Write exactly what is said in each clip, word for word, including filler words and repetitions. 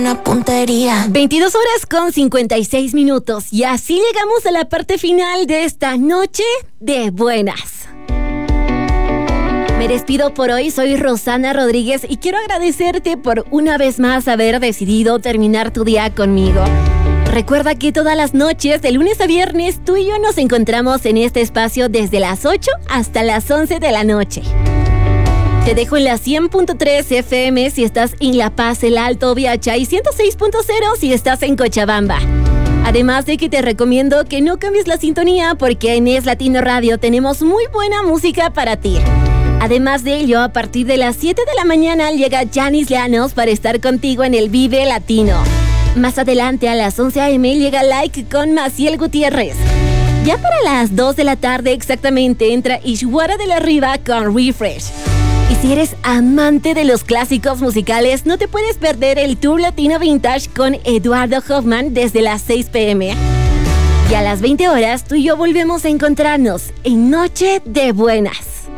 Una puntería. veintidós horas con cincuenta y seis minutos. Y así llegamos a la parte final de esta noche de buenas. Me despido por hoy, soy Rosana Rodríguez y quiero agradecerte por una vez más haber decidido terminar tu día conmigo. Recuerda que todas las noches, de lunes a viernes, tú y yo nos encontramos en este espacio desde las ocho hasta las once de la noche. Te dejo en la cien punto tres F M si estás en La Paz, El Alto, Viacha y ciento seis punto cero si estás en Cochabamba. Además de que te recomiendo que no cambies la sintonía porque en Es Latino Radio tenemos muy buena música para ti. Además de ello, a partir de las siete de la mañana llega Yanis Llanos para estar contigo en el Vive Latino. Más adelante a las once a eme llega Like con Maciel Gutiérrez. Ya para las dos de la tarde exactamente entra Ishwara de la Riva con Refresh. Y si eres amante de los clásicos musicales, no te puedes perder el Tour Latino Vintage con Eduardo Hoffman desde las seis pe eme. Y a las veinte horas tú y yo volvemos a encontrarnos en Noche de Buenas.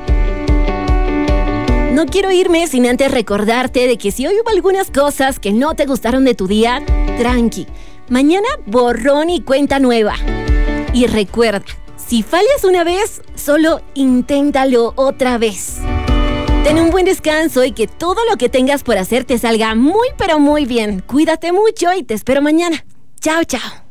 No quiero irme sin antes recordarte de que si hoy hubo algunas cosas que no te gustaron de tu día, tranqui. Mañana borrón y cuenta nueva. Y recuerda, si fallas una vez, solo inténtalo otra vez. Ten un buen descanso y que todo lo que tengas por hacer te salga muy pero muy bien. Cuídate mucho y te espero mañana. Chao, chao.